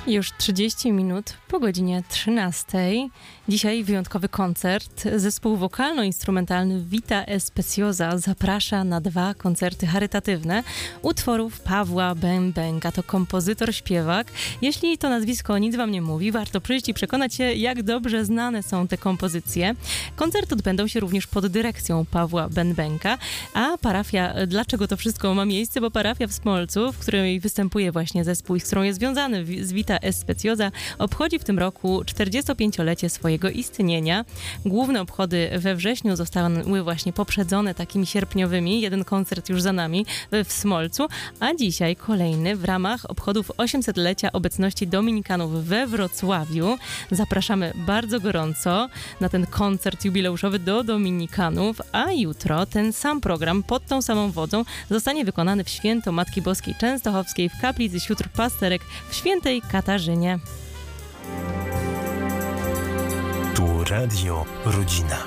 Już 30 minut po godzinie 13. Dzisiaj wyjątkowy koncert. Zespół wokalno-instrumentalny Vita Especiosa zaprasza na 2 koncerty charytatywne utworów Pawła Bębenga. To kompozytor, śpiewak. Jeśli to nazwisko nic wam nie mówi, warto przyjść i przekonać się, jak dobrze znane są te kompozycje. Koncerty odbędą się również pod dyrekcją Pawła Bębenga, a parafia, dlaczego to wszystko ma miejsce? Bo parafia w Smolcu, w której występuje właśnie zespół i z którą jest związany z Vita Especiosa, obchodzi w tym roku 45-lecie swojego istnienia. Główne obchody we wrześniu zostały właśnie poprzedzone takimi sierpniowymi. Jeden koncert już za nami w Smolcu, a dzisiaj kolejny w ramach obchodów 800-lecia obecności Dominikanów we Wrocławiu. Zapraszamy bardzo gorąco na ten koncert jubileuszowy do Dominikanów, a jutro ten sam program pod tą samą wodzą zostanie wykonany w święto Matki Boskiej Częstochowskiej w kaplicy Sióstr Pasterek w Świętej Katarzynie. Tu Radio Rodzina.